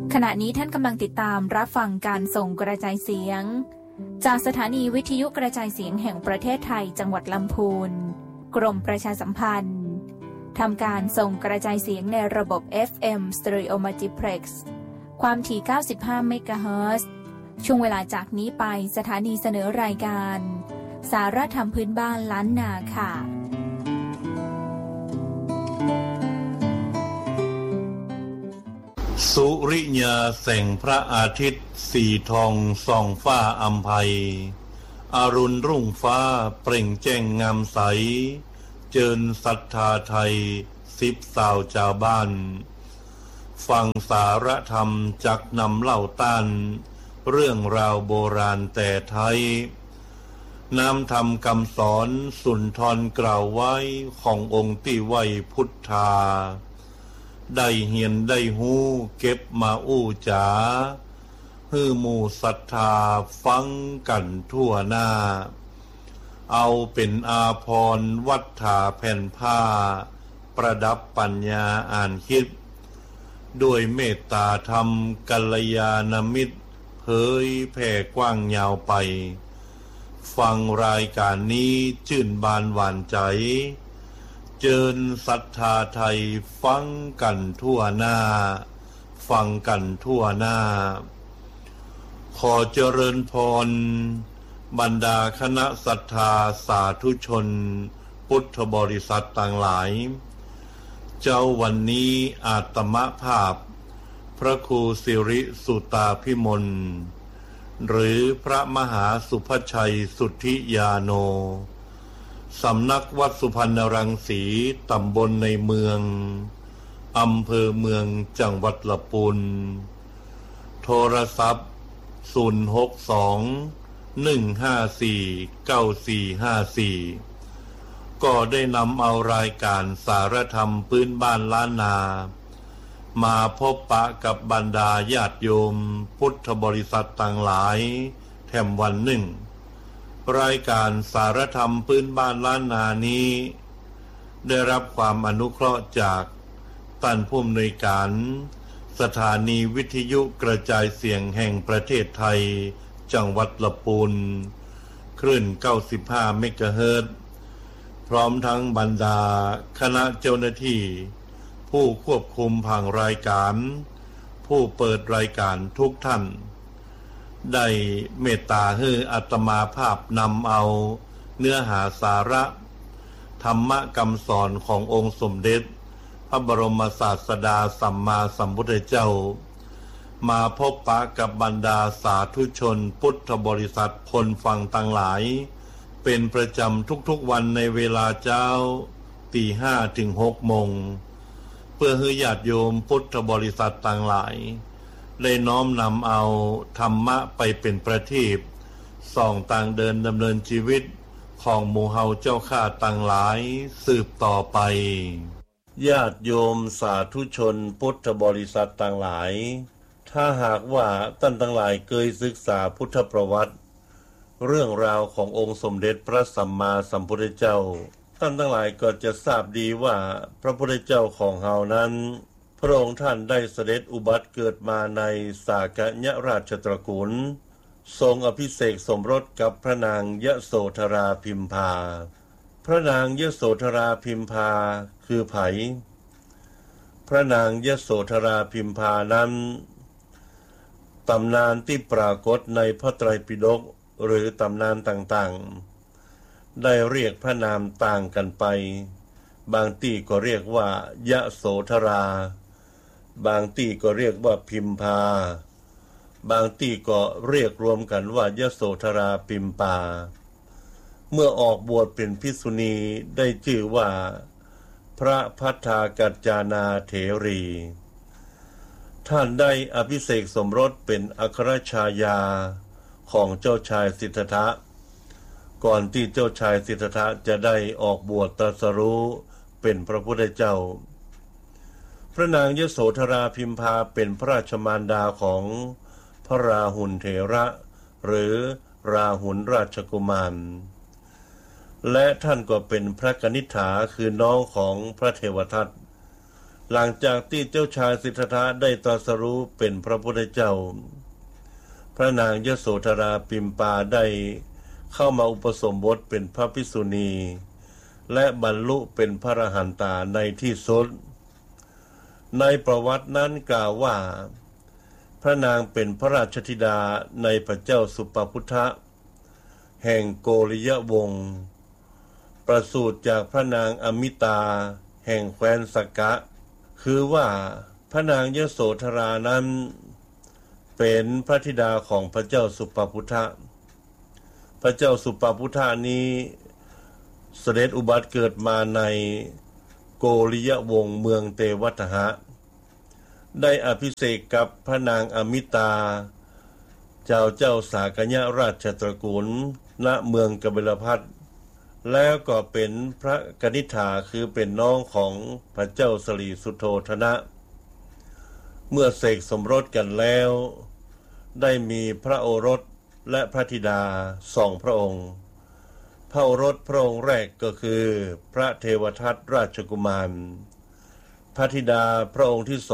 ขณะนี้ท่านกำลังติดตามรับฟังการส่งกระจายเสียงจากสถานีวิทยุกระจายเสียงแห่งประเทศไทยจังหวัดลำพูนกรมประชาสัมพันธ์ทำการส่งกระจายเสียงในระบบ FM Stereo Multiplex ความถี่ 95 เมกะเฮิรตซ์ ช่วงเวลาจากนี้ไปสถานีเสนอรายการสาระธรรมพื้นบ้านล้านนาค่ะสุริยาแสงพระอาทิตย์สีทองส่องฟ้าอำไพอรุณรุ่งฟ้าเปล่งแจ้งงามใสเจิญศรัทธาไทยสิบสาวชาวบ้านฟังสาระธรรมจักนำเล่าต้านเรื่องราวโบราณแต่ไทยน้ำธรรมคำสอนสุนทรกล่าวไว้ขององค์ที่ไว้พุทธาได้เหียนได้หูเก็บมาอู้จ๋าฮือหมู่ศรัทธาฟังกันทั่วหน้าเอาเป็นอาภรณ์วัฏฐาแผ่นผ้าประดับปัญญาอ่านคิดด้วยเมตตาธรรมกัลยาณมิตรเผยแผ่กว้างยาวไปฟังรายการนี้ชื่นบานหวานใจเจิญศรัทธาไทยฟังกันทั่วหน้าฟังกันทั่วหน้าขอเจริญพรบรรดาคณะศรัทธาสาธุชนพุทธบริษัทต่างหลายเจ้าวันนี้อาตมภาพพระครูสิริสุตาภิมลหรือพระมหาสุภชัยสุทธิยาโนสำนักวัดสุพรรณรังสีตำบลในเมืองอำเภอเมืองจังหวัดลำพูนโทรศัพท์062-154-9454ก็ได้นำเอารายการสารธรรมพื้นบ้านล้านนามาพบปะกับบรรดาญาติโยมพุทธบริษัทต่างหลายแถมวันหนึ่งรายการสารธรรมพื้นบ้านล้านนานี้ได้รับความอนุเคราะห์จากท่านผู้อำนวยการสถานีวิทยุกระจายเสียงแห่งประเทศไทยจังหวัดลำพูนคลื่น95 เมกะเฮิรตซ์พร้อมทั้งบรรดาคณะเจ้าหน้าที่ผู้ควบคุมผังรายการผู้เปิดรายการทุกท่านได้เมตตาให้อาตมาภาพนำเอาเนื้อหาสาระธรรมคำสอนขององค์สมเด็จพระบรมศาสดาสัมมาสัมพุทธเจ้ามาพบปะกับบรรดาสาธุชนพุทธบริษัทคนฟังต่างหลายเป็นประจำทุกๆวันในเวลาเช้า 5:00 ถึง 6:00 น.เพื่อให้ญาติโยมพุทธบริษัทต่างหลายได้น้อมนำเอาธรรมะไปเป็นประทีปส่องต่างเดินดำเนินชีวิตของหมู่เฮาเจ้าข้าต่างหลายสืบต่อไปญาติโยมสาธุชนพุทธบริษัทต่างหลายถ้าหากว่าท่านทั้งหลายเคยศึกษาพุทธประวัติเรื่องราวขององค์สมเด็จพระสัมมาสัมพุทธเจ้าท่านทั้งหลายก็จะทราบดีว่าพระพุทธเจ้าของเฮานั้นพระองค์ท่านได้เสด็จอุบัติเกิดมาในสากยราชตระกูลทรงอภิเษกสมรสกับพระนางยโสธราพิมพาพระนางยโสธราพิมพาคือไผพระนางยโสธราพิมพานั้นตำนานที่ปรากฏในพระไตรปิฎกหรือตำนานต่างๆได้เรียกพระนามต่างกันไปบางที่ก็เรียกว่ายโสธราบางที่ก็เรียกว่าพิมพาบางที่ก็เรียกรวมกันว่ายโสธราพิมพาเมื่อออกบวชเป็นภิกษุณีได้ชื่อว่าพระภัททากัจจานาเถรีท่านได้อภิเษกสมรสเป็นอัครชายาของเจ้าชายสิทธัตถะก่อนที่เจ้าชายสิทธัตถะจะได้ออกบวชตรัสรู้เป็นพระพุทธเจ้าพระนางยโสธราพิมพาเป็นพระราชมารดาของพระราหุลเถระหรือราหุลราชกุมารและท่านก็เป็นพระกนิษฐาคือน้องของพระเทวทัตหลังจากที่เจ้าชายสิทธัตถะได้ตรัสรู้เป็นพระพุทธเจ้าพระนางยโสธราปิมปาได้เข้ามาอุปสมบทเป็นพระภิกษุณีและบรรลุเป็นพระอรหันตาในที่สุดในประวัตินั้นกล่าวว่าพระนางเป็นพระราชธิดาในพระเจ้าสุปพุทธะแห่งโกริยวงศ์ประสูติจากพระนางอมิตาแห่งแคว้นสักกะคือว่าพระนางยโสธรานั้นเป็นพระธิดาของพระเจ้าสุปพุทธะพระเจ้าสุปพุทธะนี้เสด็จอุบัติเกิดมาในโกริยวงศ์เมืองเตวัฏหะได้อภิเษกกับพระนางอมิตาเจ้าสากยราชตระกูลณเมืองกบิลพัสแล้วก็เป็นพระกนิษฐาคือเป็นน้องของพระเจ้าสลีสุโธทนะเมื่อเสกสมรสกันแล้วได้มีพระโอรสและพระธิดา2 พระองค์พระโอรสพระองค์แรกก็คือพระเทวทัตราชกุมารพระธิดาพระองค์ที่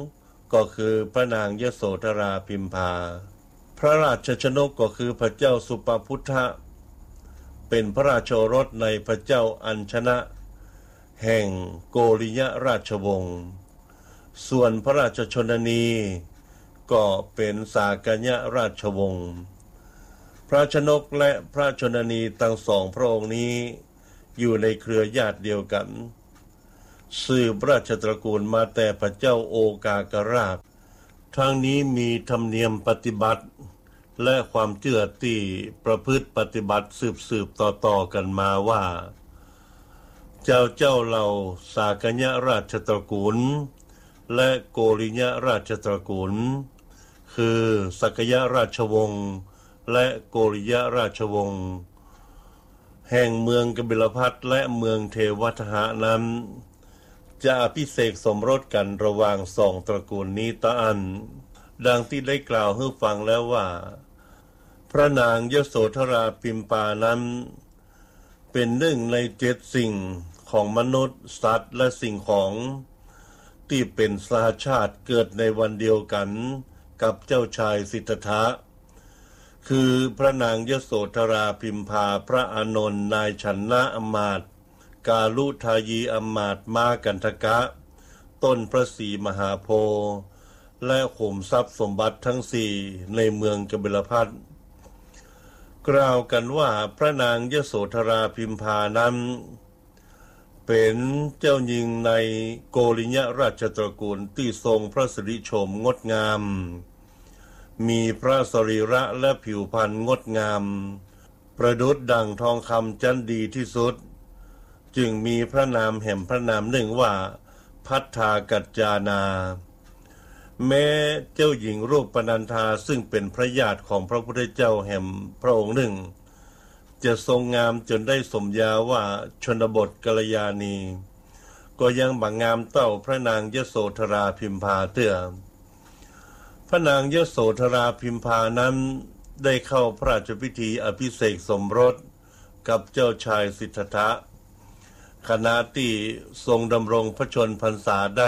2ก็คือพระนางยโสธราพิมพาพระราชชนกก็คือพระเจ้าสุปพุทธะเป็นพระราชโอรสในพระเจ้าอัญชนะแห่งโกริยราชวงศ์ส่วนพระราชชนนีก็เป็นสากยราชวงศ์พระชนกและพระชนนีทั้ง2 พระองค์นี้อยู่ในเครือญาติเดียวกันสืบราชตระกูลมาแต่พระเจ้าโอกากราชทั้งนี้มีธรรมเนียมปฏิบัติและความเชื่อที่ประพฤติปฏิบัติสืบต่อกันมาว่าเจ้าเหล่าสากยราชตระกูลและโกริยราชตระกูลคือสักยราชวงศ์และโกริยราชวงศ์แห่งเมืองกบิลพัสและเมืองเทวัฏหะนั้นจะอภิเษกสมรสกันระหว่าง2 ตระกูลนี้ตามดังที่ได้กล่าวให้ฟังแล้วว่าพระนางยโสธราปิมปานั้นเป็น1 ใน 7 สิ่งของมนุษย์สัตว์และสิ่งของที่เป็นสหชาติเกิดในวันเดียวกันกับเจ้าชายสิทธัตถะคือพระนางยโสธราพิมพาพระอานนท์นายชนะอมาตย์กาลุทายีอมาตย์มากันทกะต้นพระศรีมหาโพธิ์และขุมทรัพย์สมบัติทั้ง4ในเมืองกบิลพัสกล่าวกันว่าพระนางยโสธราพิมพานั้นเป็นเจ้าหญิงในโกริยราชตระกูลที่ทรงพระสิริโฉมงดงามมีพระสรีระและผิวพรรณงดงามประดุจดั่งทองคำชั้นดีที่สุดจึงมีพระนามแห่งพระนามหนึ่งว่าภัทธากัจจานาแม้เจ้าหญิงรูปปนันธาซึ่งเป็นพระญาติของพระพุทธเจ้าแห่งพระองค์หนึ่งจะทรงงามจนได้สมญาว่าชนบทกัลยาณีก็ยังบังงามเต้าพระนางยโสธราพิมพาเตื้อพระนางยโสธราพิมพานั้นได้เข้าพระราชพิธีอภิเษกสมรสกับเจ้าชายสิทธัตถะขณะที่ทรงดำรงพระชนพรรษาได้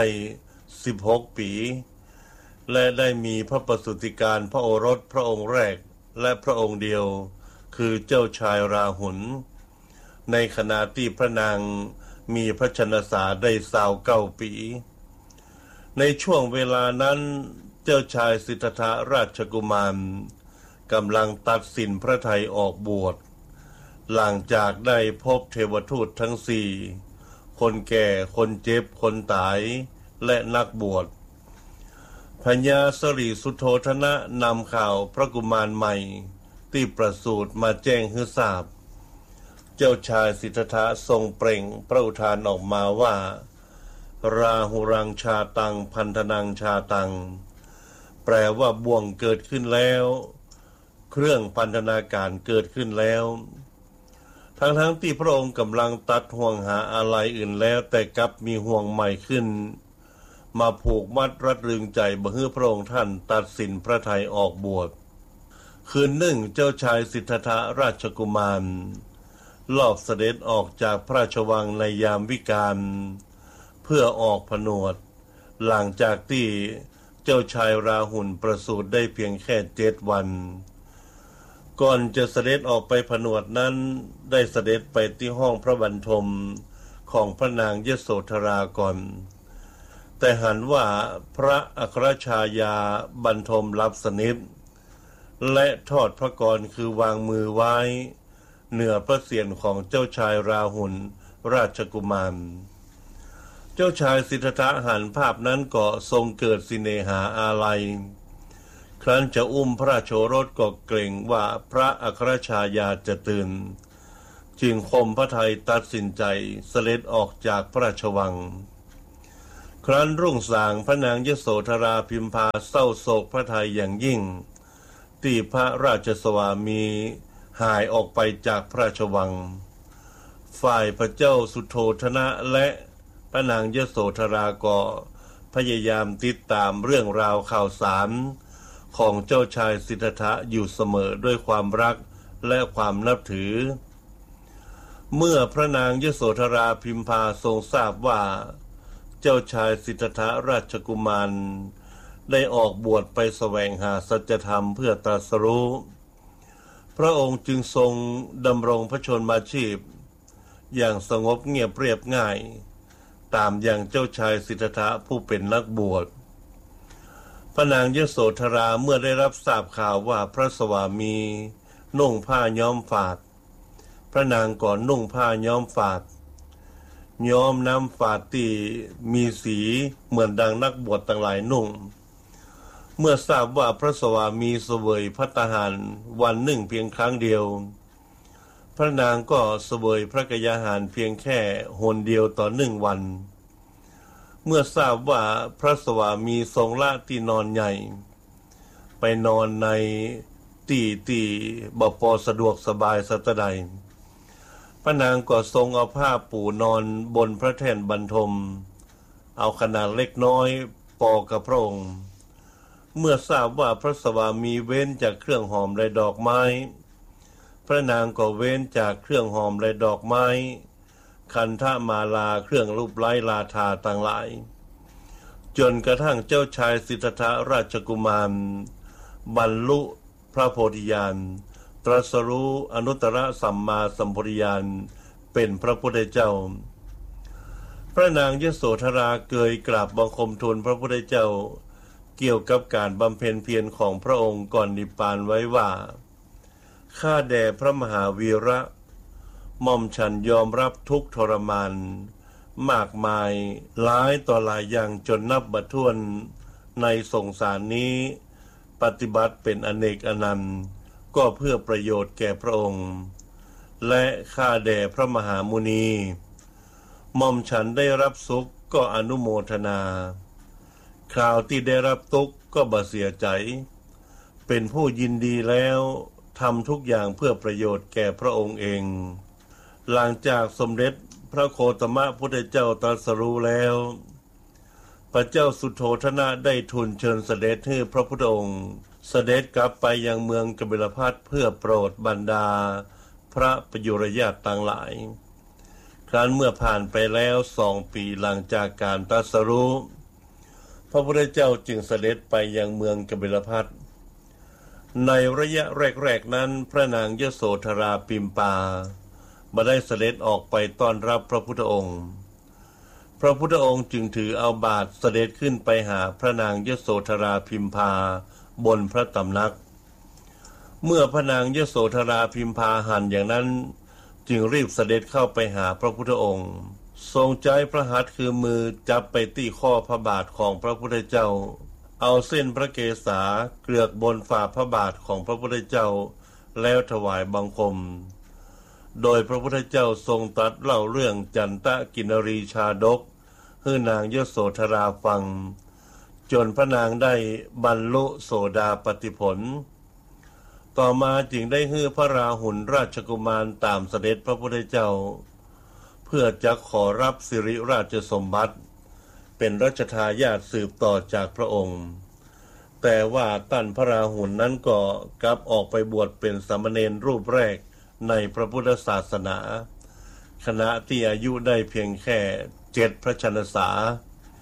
16 ปีและได้มีพระประสูติการพระโอรสพระองค์แรกและพระองค์เดียวคือเจ้าชายราหุลในขณะที่พระนางมีพระชนสาได้29 ปีในช่วงเวลานั้นเจ้าชายสิทธัตถะราชกุมารกำลังตัดสินพระทัยออกบวชหลังจากได้พบเทวทูตทั้ง4คนแก่คนเจ็บคนตายและนักบวชพญาสลีสุโธทนะนำข่าวพระกุมารใหม่ที่ประสูติมาแจ้งให้ทราบเจ้าชายสิทธัตถะทรงเปล่งพระอุทานออกมาว่าราหุรังชาตังพันธนังชาตังแปลว่าบ่วงเกิดขึ้นแล้วเครื่องพันธนาการเกิดขึ้นแล้วทั้งที่พระองค์กำลังตัดห่วงหาอะไรอื่นแล้วแต่กลับมีห่วงใหม่ขึ้นมาผูกมัดรัดรึงใจบ่ให้พระองค์ท่านตัดสินพระทัยออกบวชคืนหนึ่งเจ้าชายสิทธัตถะราชกุมารลอบเสด็จออกจากพระราชวังในยามวิกาลเพื่อออกผนวดหลังจากที่เจ้าชายราหุลประสูติได้เพียงแค่7 วันก่อนจะเสด็จออกไปผนวดนั้นได้เสด็จไปที่ห้องพระบรรทมของพระนางยโสธราก่อนแต่หันว่าพระอัครชายาบรรทมรับสนิทและทอดพระกรคือวางมือไว้เหนือพระเศียรของเจ้าชายราหุลราชกุมารเจ้าชายสิทธัตถะหันภาพนั้นก็ทรงเกิดสิเนหาอาลัยครั้นจะอุ้มพระราชโอรสก็เกรงว่าพระอัครชายาจะตื่นจึงคมพระทัยตัดสินใจเสด็จออกจากพระราชวังครั้นรุ่งสางพระนางยโสธราพิมพาเศร้าโศกพระทัยอย่างยิ่งที่พระราชสวามีหายออกไปจากพระราชวังฝ่ายพระเจ้าสุโธทนะและพระนางยโสธราก็พยายามติดตามเรื่องราวข่าวสารของเจ้าชายสิทธัตถะอยู่เสมอด้วยความรักและความนับถือเมื่อพระนางยโสธราพิมพาทรงทราบว่าเจ้าชายสิทธัตถะราชกุมารได้ออกบวชไปแสวงหาสัจธรรมเพื่อตรัสรู้พระองค์จึงทรงดำรงพระชนมาชีพอย่างสงบเงียบเรียบง่ายตามอย่างเจ้าชายสิทธัตถะผู้เป็นนักบวชพระนางยโสธราเมื่อได้รับทราบข่าวว่าพระสวามีนุ่งผ้าย้อมฝาดพระนางก่อนนุ่งผ้าย้อมฝาดย้อมน้ำฝาดที่มีสีเหมือนดังนักบวชต่างหลายนุ่งเมื่อทราบว่าพระสวามีเสวยภัตตาหารวันหนึ่งเพียงครั้งเดียวพระนางก็เสวยพระกยาหารเพียงแค่หนเดียวต่อ1 วันเมื่อทราบว่าพระสวามีทรงละที่นอนใหญ่ไปนอนในที่บ่พอสะดวกสบายสักใดพระนางก็ทรงเอาผ้าปูนอนบนพระแท่นบรรทมเอาขนาดเล็กน้อยปอกับพระองค์เมื่อทราบว่าพระสวามีเว้นจากเครื่องหอมและดอกไม้พระนางก็เว้นจากเครื่องหอมและดอกไม้คันธมาลาเครื่องรูปไล้ลาทาต่างหลายจนกระทั่งเจ้าชายสิทธัตถะราชกุมารบรรลุพระโพธิญาณตรัสรู้อนุตตรสัมมาสัมโพธิญาณเป็นพระพุทธเจ้าพระนางยโสธราเกยกราบบังคมทูลพระพุทธเจ้าเกี่ยวกับการบำเพ็ญเพียรของพระองค์ก่อนนิพพานไว้ว่าข้าแด่พระมหาวีระหม่อมฉันยอมรับทุกข์ทรมานมากมายหลายต่อหลายอย่างจนนับบัดถ้วนในสงสารนี้ปฏิบัติเป็นอเนกอนันต์ก็เพื่อประโยชน์แก่พระองค์และข้าแด่พระมหามุนีหม่อมฉันได้รับสุขก็อนุโมทนาคราวที่ได้รับทุกข์ก็บ่เสียใจเป็นผู้ยินดีแล้วทำทุกอย่างเพื่อประโยชน์แก่พระองค์เองหลังจากสมเด็จพระโคตมะพุทธเจ้าตรัสรู้แล้วพระเจ้าสุโธทนะได้ทูลเชิญเสด็จให้พระพุทธองค์เสด็จกลับไปยังเมืองกบิลพัสเพื่อโปรดบรรดาพระประยุรญาติต่างหลายครั้นเมื่อผ่านไปแล้ว2 ปีหลังจากการตรัสรู้พระพุทธเจ้าจึงเสด็จไปยังเมืองกบิลพัสในระยะแรกๆนั้นพระนางยโสธราพิมพาบ่ได้เสด็จออกไปต้อนรับพระพุทธองค์พระพุทธองค์จึงถือเอาบาตรเสด็จขึ้นไปหาพระนางยโสธราพิมพาบนพระตำนักเมื่อพระนางยโสธราพิมพาหันอย่างนั้นจึงรีบเสด็จเข้าไปหาพระพุทธองค์ทรงใจพระหัตถ์คือมือจับไปที่ข้อพระบาทของพระพุทธเจ้าเอาเส้นพระเกศาเกลือกบนฝ่าพระบาทของพระพุทธเจ้าแล้วถวายบังคมโดยพระพุทธเจ้าทรงตรัสเล่าเรื่องจันตกินรีชาดกให้นางยโสธราฟังจนพระนางได้บรรลุโสดาปัตติผลต่อมาจึงได้ให้พระราหุลราชกุมารตามเสด็จพระพุทธเจ้าเพื่อจะขอรับสิริราชสมบัติเป็นรัชทายาทสืบต่อจากพระองค์แต่ว่าท่านพระราหุลนั้นก็กลับออกไปบวชเป็นสามเณรรูปแรกในพระพุทธศาสนาขณะที่อายุได้เพียงแค่7 พระชนษา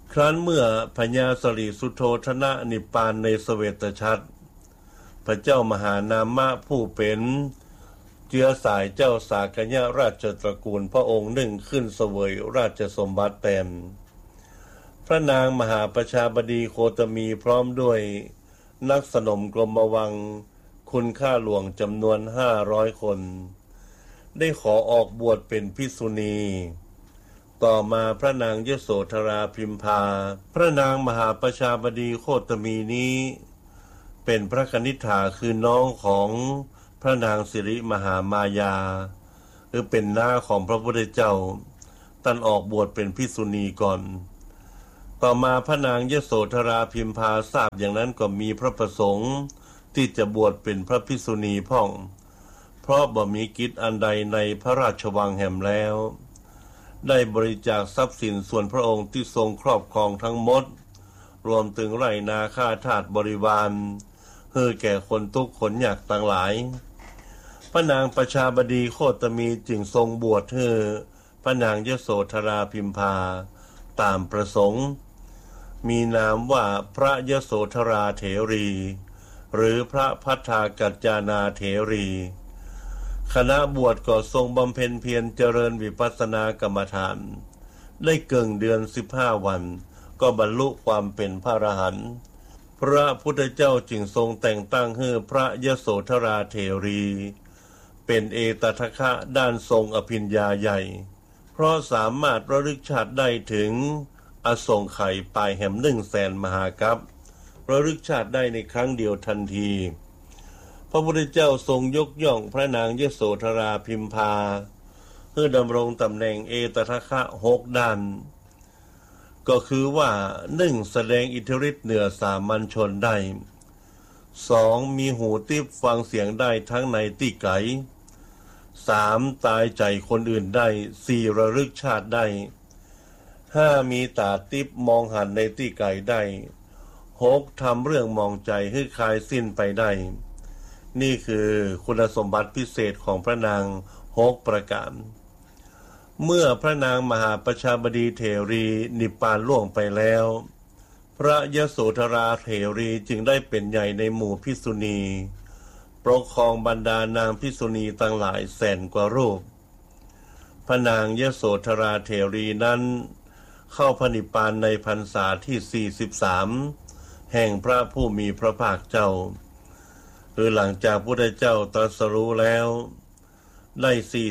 ครั้นเมื่อพญาสริสุโธทนะนิพพานในเสวตฉัตรพระเจ้ามหานามะผู้เป็นเชื้อสายเจ้าสากยราชตระกูลพระองค์หนึ่งขึ้นเสวยราชสมบัติเต็มพระนางมหาประชาบดีโคตมีพร้อมด้วยนักสนมกรมวังคุณข้าหลวงจำนวน500 คนได้ขอออกบวชเป็นภิกษุณีต่อมาพระนางยโสธราพิมพาพระนางมหาประชาบดีโคตมีนี้เป็นพระคณิษฐาคือน้องของพระนางสิริมหามายาหรือเป็นน้าของพระพุทธเจ้าท่านออกบวชเป็นภิกษุณีก่อนต่อมาพระนางยโสธราพิมพาทราบอย่างนั้นก็มีพระประสงค์ที่จะบวชเป็นพระภิกษุณีพ่องเพราะบ่มีกิจอันใดในพระราชวังแห่งแล้วได้บริจาคทรัพย์สินส่วนพระองค์ที่ทรงครอบครองทั้งหมดรวมถึงไร่นาข้าทาสบริวารให้แก่คนทุกข์คนยากต่างหลายพระนางประชาบดีโคตมีจึงทรงบวชให้พระนางยโสธราพิมพาตามประสงค์มีนามว่าพระยโสธราเถรีหรือพระภัทธากัจจานาเถรีคณะบวชก็ทรงบำเพ็ญเพียรเจริญวิปัสสนากรรมฐานได้เกินเดือน15 วันก็บรรลุความเป็นพระอรหันต์พระพุทธเจ้าจึงทรงแต่งตั้งให้พระยโสธราเถรีเป็นเอตทัคคะด้านทรงอภิญญาใหญ่เพราะสามารถระลึกชาติได้ถึงอสงไขยปลายแห่ม100,000 มหากัประลึกชาติได้ในครั้งเดียวทันทีพระพุทธเจ้าทรงยกย่องพระนางยโสธราพิมพาเพื่อดำรงตำแหน่งเอตทัคคะ6 ด้านก็คือว่า 1. แสดงอิทธิฤทธิ์เหนือสามัญชนได้ 2. มีหูทิพย์ฟังเสียงได้ทั้งในที่ไกล 3. ตายใจคนอื่นได้ 4. ระลึกชาติได้ 5. มีตาทิพย์มองหันในที่ไกลได้ 6. ทำเรื่องมองใจให้คลายสิ้นไปได้นี่คือคุณสมบัติพิเศษของพระนาง6 ประการเมื่อพระนางมหาประชาบดีเถรีนิพพานล่วงไปแล้วพระยโสธราเถรีจึงได้เป็นใหญ่ในหมู่ภิกษุณีปกครองบรรดานางภิกษุณีตั้งหลายแสนกว่ารูปพระนางยโสธราเถรีนั้นเข้าพระนิพพานในพรรษาที่43แห่งพระผู้มีพระภาคเจ้าคือหลังจากพระพุทธเจ้าตรัสรู้แล้วได้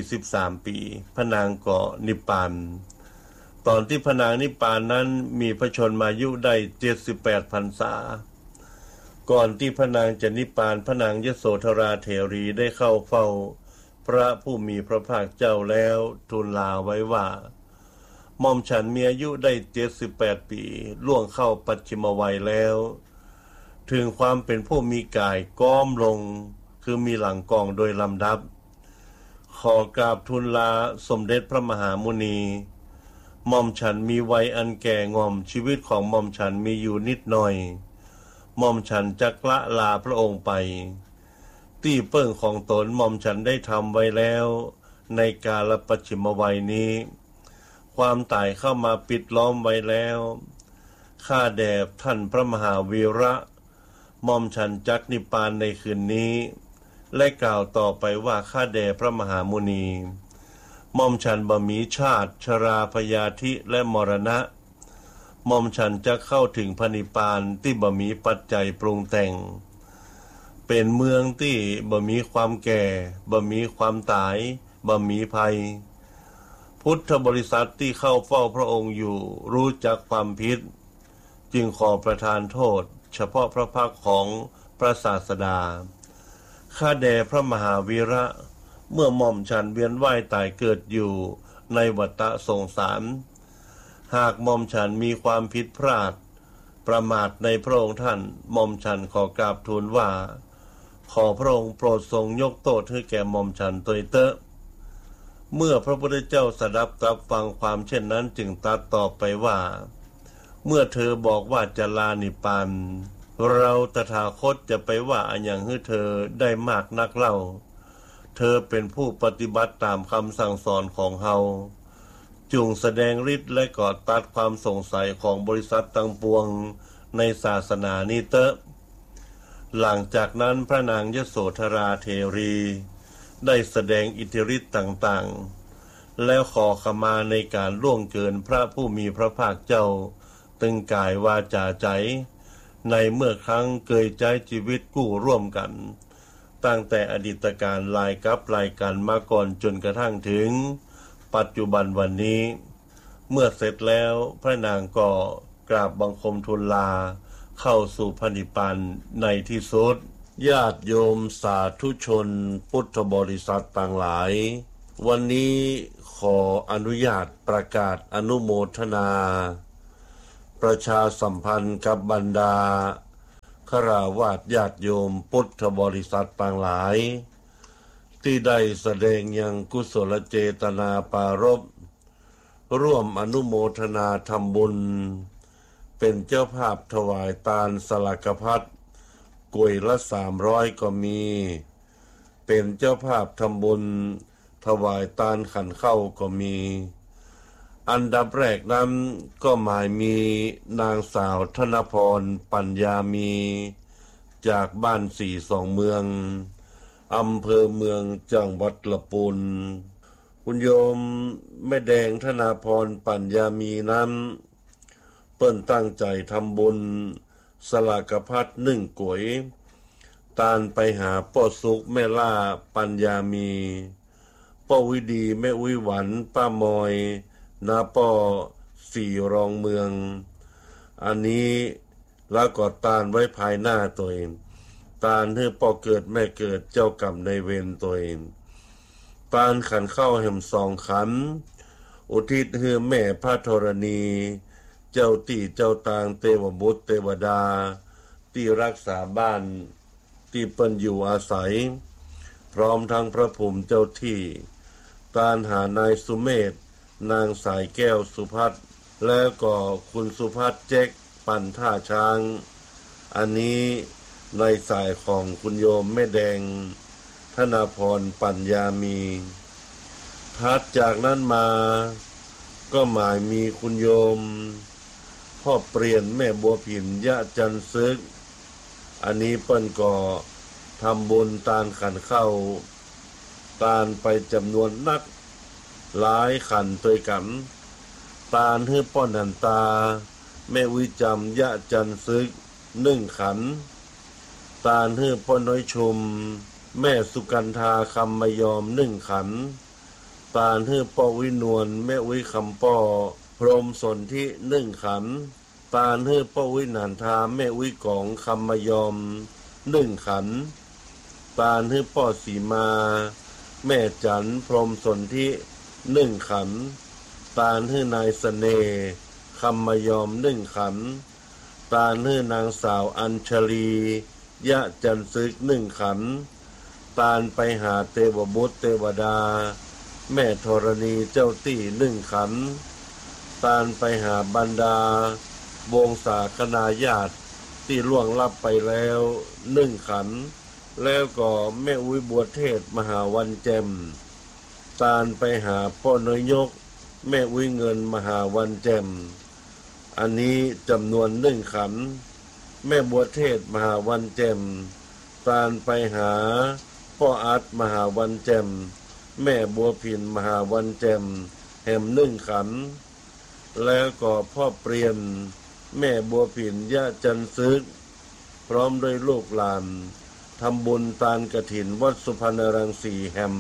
43 ปีพระนางก็นิพพานตอนที่พระนางนิพพานนั้นมีพระชนมายุได้78 พรรษาก่อนที่พระนางจะนิพพานพระนางยโสธราเถรีได้เข้าเฝ้าพระผู้มีพระภาคเจ้าแล้วทูลลาไว้ว่าหม่อมฉันมีอายุได้78 ปีล่วงเข้าปัจฉิมวัยแล้วถึงความเป็นผู้มีกายก้อมลงคือมีหลังกองโดยลำดับขอกราบทูลลาสมเด็จพระมหามุนีหม่อมฉันมีวัยอันแก่งอมชีวิตของหม่อมฉันมีอยู่นิดหน่อยหม่อมฉันจะละลาพระองค์ไปที่เปิ้งของตนหม่อมฉันได้ทำไว้แล้วในกาลปัจฉิมวัยนี้ความตายเข้ามาปิดล้อมไว้แล้วข้าแด่ท่านพระมหาวีระหม่อมฉันจักนิพพานในคืนนี้และกล่าวต่อไปว่าข้าแด่พระมหามุนีหม่อมฉันบ่มีชาติชราพยาธิและมรณะหม่อมฉันจะเข้าถึงพระนิพพานที่บ่มีปัจจัยปรุงแต่งเป็นเมืองที่บ่มีความแก่บ่มีความตายบ่มีภัยพุทธบริษัทที่เข้าเฝ้าพระองค์อยู่รู้จักความผิดจึงขอประทานโทษเฉพาะพระภาคของพระศาสดาข้าแด่พระมหาวีระเมื่อหม่อมฉันเวียนว่ายตายเกิดอยู่ในวัฏสงสารหากหม่อมฉันมีความผิดพลาดประมาทในพระองค์ท่านหม่อมฉันขอกราบทูลว่าขอพระองค์โปรดทรงยกโทษให้แก่หม่อมฉันโดยเตอะเมื่อพระพุทธเจ้าสดับรับฟังความเช่นนั้นจึงตรัสตอบไปว่าเมื่อเธอบอกว่าจะลานิพพานเราตถาคตจะไปว่าอันอย่างให้เธอได้มากนักเล่าเธอเป็นผู้ปฏิบัติตามคำสั่งสอนของเฮาจุงแสดงฤทธิ์และก่อตัดความสงสัยของบริษัทตั้งปวงในศาสนานี้เตอะหลังจากนั้นพระนางยโสธราเทรีได้แสดงอิทธิฤทธิ์ต่างๆแล้วขอขมาในการล่วงเกินพระผู้มีพระภาคเจ้าตึงกายวาจาใจในเมื่อครั้งเคยใช้ชีวิตกู้ร่วมกันตั้งแต่อดีตการลายกับลายกันมาก่อนจนกระทั่งถึงปัจจุบันวันนี้เมื่อเสร็จแล้วพระนางก็กราบบังคมทูลลาเข้าสู่พระนิพพานในที่สุดญาติโยมสาธุชนพุทธบริษัทต่างหลายวันนี้ขออนุญาตประกาศอนุโมทนาประชาสัมพันธ์กับบรรดาฆราวาสญาติโยมพุทธบริษัทต่างหลายที่ได้แสดงยังกุศลเจตนาปารภร่วมอนุโมทนาทำบุญเป็นเจ้าภาพถวายทานสลักพัดกวยละ300ก็มีเป็นเจ้าภาพทำบุญถวายทานขันเข้าก็มีอันดับแรกนั้นก็หมายมีนางสาวธนพรปัญญามีจากบ้านสี่สองเมืองอำเภอเมืองจังหวัดลำพูนคุณโยมแม่แดงธนพรปัญญามีนั้นเปิ้นตั้งใจทำบุญสลากพัด1 ก๋วยตานไปหาป้อสุกแม่ล่าปัญญามีป้อวิดีแม่วิหวันป้ามอยนาป้อสี่รองเมืองอันนี้แล้วก็ตานไว้ภายหน้าตัวเองตานให้ป้อเกิดแม่เกิดเจ้ากรรมในเวรตัวเองตานขันเข้าแห่ม2 ขันอุทิศให้แม่พระธรณีเจ้าที่เจ้าตางเทวบุตรเทวดาที่รักษาบ้านที่เปิ้นอยู่อาศัยพร้อมทั้งพระภูมิเจ้าที่ตานหานายสุเมธนางสายแก้วสุภัทรแล้วก็คุณสุภัทรเจ๊กปั่นท่าช้างอันนี้ในสายของคุณโยมแม่แดงธนพรปัญญามีถัดจากนั้นมาก็หมายมีคุณโยมพ่อเปลี่ยนแม่บัวผินยะจันซึกอันนี้เปิ้นก็ทำบุญตานขันเข้าตานไปจำนวนนักหลายขันตัวกันตานให้ป้อนหันตาแม่วิจำยะจันซึก1 ขันตานให้ป้อน้อยชุมแม่สุกันธาคำมยอม1 ขันตานให้ป้อวินวลแม่วิคำป้อพรหมสนธิ1 ขันตานให้ป้อวินันทาแม่วิกองคำมยอม1 ขันตานให้ป้อสีมาแม่จันพรหมสนธิ1 ขันตานให้นายเสน่ห์คำมยอม1 ขันตานให้นางสาวอัญชลียะจันซึก1 ขันตานไปหาเทวบุตรเทวดาแม่ธรณีเจ้าตี้1 ขันตานไปหาบรรดาวงศาคณาญาติที่ล่วงลับไปแล้ว1 ขันแล้วก็แม่อุ้ยบัวเทศมหาวันแจ่มตานไปหาป้อน้อยยกแม่อุ้ยเงินมหาวันแจ่มอันนี้จำนวน1 ขันแม่บัวเทศมหาวันแจ่มตานไปหาป้ออัดมหาวันแจ่มแม่บัวผินมหาวันแจ่มแห่ม1 ขันแล้วก็พ่อเปลี่ยนแม่บัวผินยะจันซึกพร้อมด้วยลูกหลานทำบุญทานกฐินวัดสุพรรณรังสีแห่ม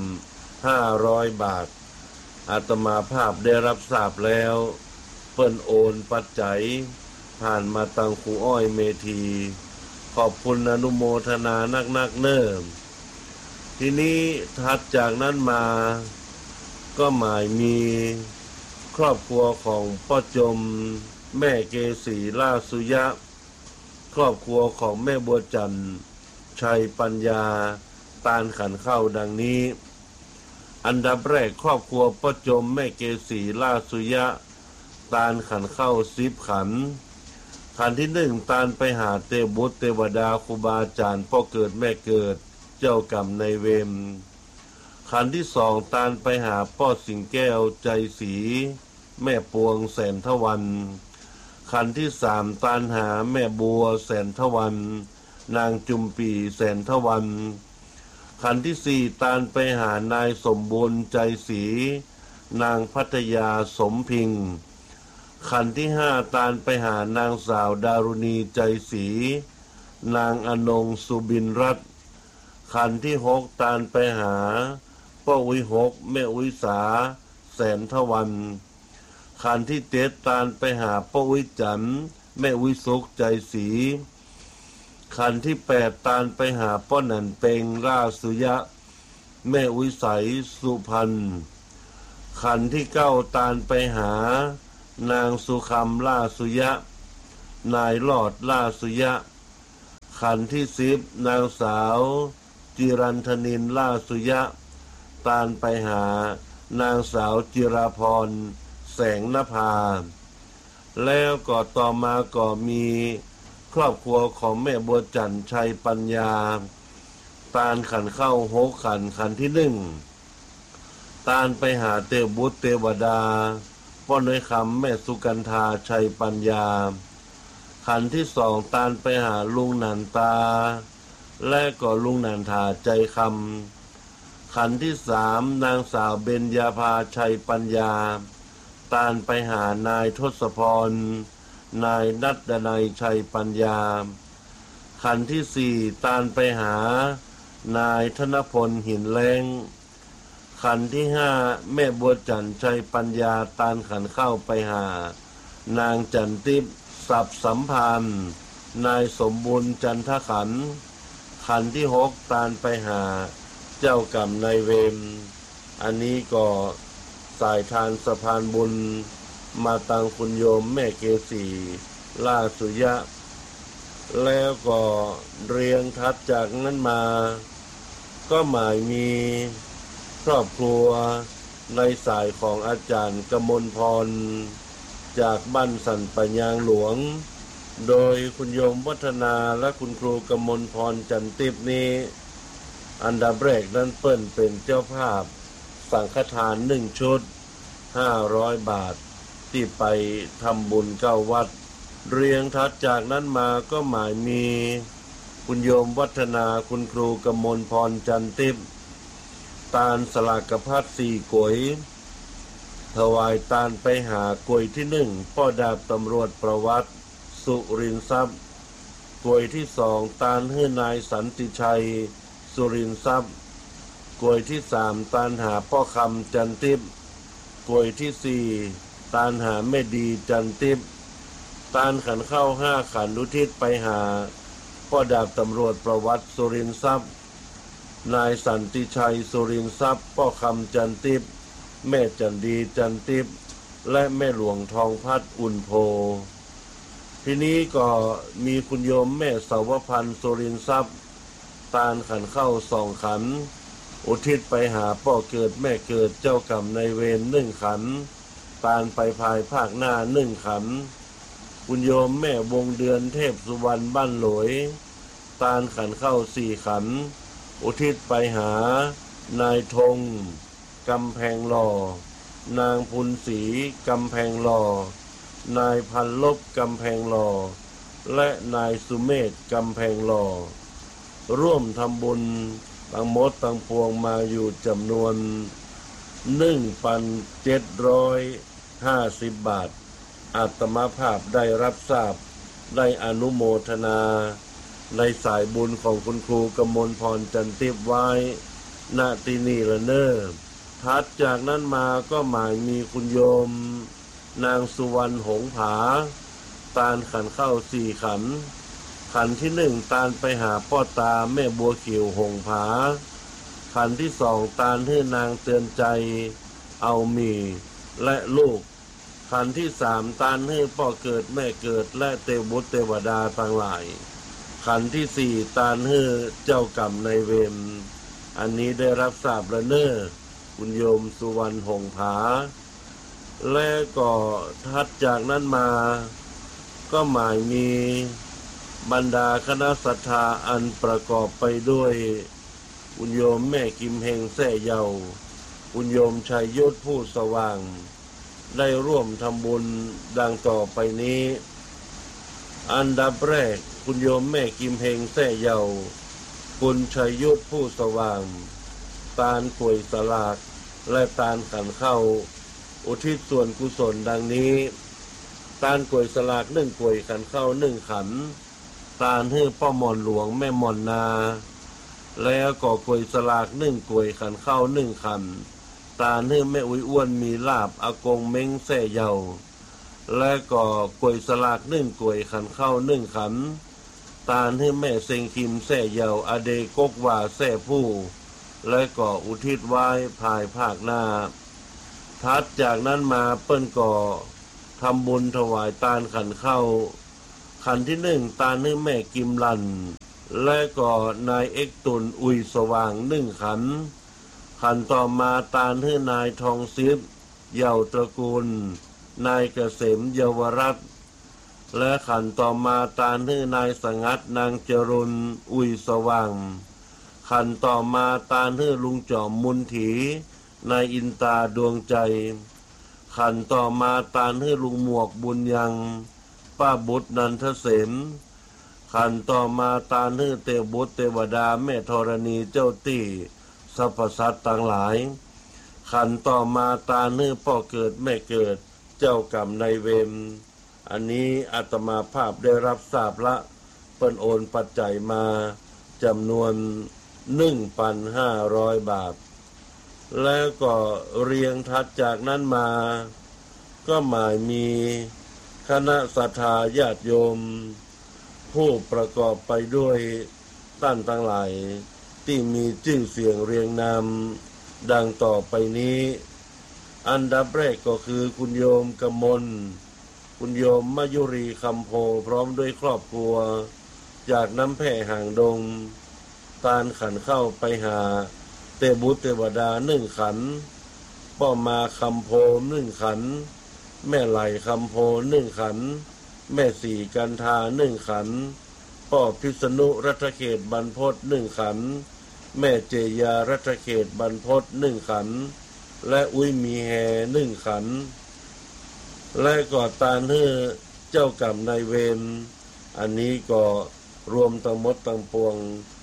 500 บาทอาตมาภาพได้รับทราบแล้วเปิ้นโอนปัจจัยผ่านมาตังครูอ้อยเมธีขอบคุณอนุโมทนานักเนิ่มทีนี้ถัดจากนั้นมาก็หมายมีครอบครัวของป้าจมแม่เกษีล่าสุยะครอบครัวของแม่บัวจันทร์ชัยปัญญาตานขันเข้าดังนี้อันดับแรกครอบครัวป้าจมแม่เกษีล่าสุยะตานขันเข้า10 ขันขันที่1ตานไปหาเทวบุตรเทวดาครูบาอาจารย์พ่อเกิดแม่เกิดเจ้ากรรมในเวรขันที่2ตานไปหาป้อสิงแก้วใจศรีแม่ปวงแสนทวันขันธ์ที่3ตานหาแม่บัวแสนทวันนางจุมปีแสนทวันขันธ์ที่4ตานไปหานายสมบูรณ์ใจศรีนางพัทยาสมพิงค์ขันธ์ที่5ตานไปหานางสาวดารุณีใจศรีนางอนงสุบินรัตน์ขันธ์ที่6ตานไปหาป้าอุ้ย6แม่อุ้ยสาแสนทวันขันธ์ที่7ตานไปหาป้าอุ้ยจันแม่อุ้ยสุขใจศรีขันธ์ที่8ตานไปหาป้านันเปงราสุยะแม่อุ้ยใสสุพรรณขันธ์ที่9ตานไปหานางสุคำล่าสุยะนายหลอดล่าสุยะขันธ์ที่10นางสาวจิรันธนินล่าสุยะตานไปหานางสาวจิราพรแสงนภาแล้วก็ต่อมาก็มีครอบครัวของแม่บัวจันทร์ชัยปัญญาตานขันเข้า6ขันที่1ตานไปหาเทวบุตรเทวดาป้อน้อยคำแม่สุกันธาชัยปัญญาขันที่2ตานไปหาลุงนันตาและก็ลุงนันทาใจคำขันที่3นางสาวเบญญาภาชัยปัญญาตานไปหานายทศพรนายนัดดนัยชัยปัญญาขันที่4ตานไปหานายธนพลหินแรงขันที่5แม่บัวจันทร์ชัยปัญญาตานขันเข้าไปหานางจันทิพย์ศัพท์สัมพันธ์นายสมบูรณ์จันทขันธ์ขันที่6ตานไปหาเจ้ากรรมนายเวรอันนี้ก็สายทานสะพานบุญมาตังคุณโยมแม่เกษีล่าสุยะแล้วก็เรียงทัดจากนั้นมาก็หมายมีครอบครัวในสายของอาจารย์กมลพรจากบ้านสันปัญญางหลวงโดยคุณโยมวัฒนาและคุณครูกมลพรจันติบนี้อันดับแรกนั้นเปิ้นเป็นเจ้าภาพสังฆทาน1ชุด500 บาทที่ไปทำบุญ9 วัดเรียงทัดจากนั้นมาก็หมายมีคุณโยมวัฒนาคุณครูกมลพรจันติบตานสลากพัด4 กวยถวายตานไปหากวยที่1พ่อดาบตำรวจประวัติสุรินทร์ทรัพย์กวยที่2ตานให้นายสันติชัยสุรินทร์ทรัพย์กวยที่3ตานหาพ่อคำจันติบกวยที่4ตานหาแม่ดีจันติบตานขันเข้า5ขันอุทิศไปหาพ่อดาบตำรวจประวัติสุรินทร์ทรัพย์นายสันติชัยสุรินทร์ทรัพย์พ่อคำจันติบแม่จันดีจันติบและแม่หลวงทองพัดอุ่นโพทีนี้ก็มีคุณโยมแม่สาวพันธ์สุรินทร์ทรัพย์ตานขันเข้า2 ขันอุทิศไปหาพ่อเกิดแม่เกิดเจ้ากรรมนายเวร1 ขันตานไปภายภาคหน้า1 ขันคุณโยมแม่วงเดือนเทพสุวรรณบ้านหลวยตานขันเข้า4 ขันอุทิศไปหานายธงกำแพงหล่อนางพุนศรีกำแพงหล่อนายพันลบกำแพงหล่อและนายสุเมธกำแพงหล่อร่วมทำบุญทั้งหมดทั้งปวงมาอยู่จำนวน 1,750 บาทอาตมาภาพได้รับทราบได้อนุโมทนาในสายบุญของคุณครูกมลพรจันติบไว้ณที่นี่ละเนอถัดจากนั้นมาก็หมายมีคุณโยมนางสุวรรณหงผาตานขันเข้า4 ขันขันที่1ตานไปหาพ่อตาแม่บัวเขียวหงผาขันที่2ตานให้นางเตือนใจเอามีและลูกขันที่3ตานให้พ่อเกิดแม่เกิดและเทวบุตรเทวดาทั้งหลายขันที่4ตานให้เจ้ากรรมนายเวรอันนี้ได้รับทราบแล้วเนอคุณโยมสุวรรณหงผาและก็ถัดจากนั้นมาก็หมายมีบรรดาคณะศรัทธาอันประกอบไปด้วยคุณโยมแม่กิมเฮงแซ่เยาคุณโยมชัยยศผู้สว่างได้ร่วมทำบุญดังต่อไปนี้อันดับแรกคุณโยมแม่กิมเฮงแท่เยาคุณชัยยุทธผู้สว่างตาลกล้วยสลากและตาลขันเข้าอุทิศส่วนกุศลดังนี้ตาลกล้วยสลาก1 กล้วยขันเข้า1 ขันตาลให้พ่อหม่อนหลวงแม่หม่อนนาแล้วก็กล้วยสลาก1 กล้วยขันเข้า1 ขันตาลให้แม่อุ้ยอ้วนมีลาบอากงเม้งแท่เยาและก็กล้วยสลาก1 กล้วยขันเข้า1 ขันตาลให้แม่เซงคิมแท่เยาอเดกกว่าแท่ผู้และก็อุทิศไว้ภายภาคหน้าถัดจากนั้นมาเปิ้นก็ทำบุญถวายตาลขันเข้าขันที่1ตาลให้แม่กิมลันและก็นายเอกตุลอุยสว่าง1 ขันขันต่อมาตาลให้นายทองซิบเยาตระกูลนายเกษมเยาวรัตน์และขันต่อมาตาลให้นายสงัดนางจรุนอุยสว่างขันต่อมาตาลให้ลุงจอมมุนถีนายอินตาดวงใจขันต่อมาตาลให้ลุงหมวกบุญยังป้าบุตรนันทเสมขันต่อมาตาลให้เตบุตรเทวดาแม่ธรณีเจ้าตี้สรรพสัตว์ต่างหลายขันต่อมาตาลให้พ่อเกิดแม่เกิดเจ้ากรรมนายเวรอันนี้อาตมาภาพได้รับทราบละเปิ้นโอนปัจจัยมาจำนวน 1,500 บาทแล้วก็เรียงถัดจากนั้นมาก็หมายมีคณะศรัทธาญาติโยมผู้ประกอบไปด้วยท่านทั้งหลายที่มีชื่อเสียงเรียงนามดังต่อไปนี้อันดับแรกก็คือคุณโยมกมลคุณโยมมยุรีคำโพพร้อมด้วยครอบครัวจากน้ำแพร่ห่างดงตาลขันเข้าไปหาเตบุตรเทวดา1 ขันป้อมาคำโพ1 ขันแม่ไหลคำโพ1 ขันแม่สีกันทา1 ขันป้อพิษณุรัตเขตบรรพต1 ขันแม่เจยารัตเขตบรรพต1 ขันและอุ้ยมีแฮ1 ขันและก็ตาลให้เจ้ากรรมนายเวรอันนี้ก็รวมทั้งหมดทั้งปวง